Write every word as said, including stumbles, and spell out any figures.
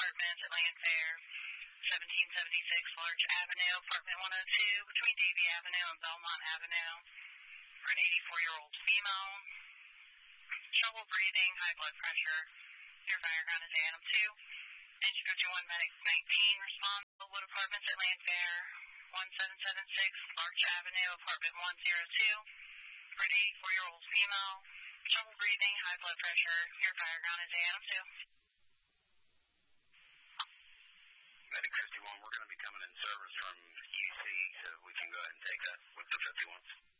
Apartments at Landfair, seventeen seventy-six Larch Avenue, Apartment one oh two, between Davie Avenue and Belmont Avenue, for an eighty-four-year-old female. Trouble breathing, high blood pressure. Your fire ground is Adam two. Engine fifty-one, Medic nineteen, response. Wood Apartments at Landfair, seventeen seventy-six Larch Avenue, Apartment one oh two, for an eighty-four-year-old female. Trouble breathing, high blood pressure. Your fire ground is Adam two. Medic fifty-one, we're going to be coming in service from U C, so we can go ahead and take that with the fifty-ones.